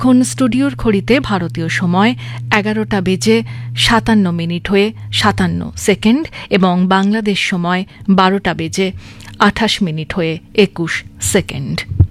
এখন স্টুডিওর ঘড়িতে ভারতীয় সময় 11টা বেজে 57 মিনিট হয়ে 57 সেকেন্ড এবং বাংলাদেশ সময় 12টা বেজে 28 মিনিট হয়ে 21 সেকেন্ড।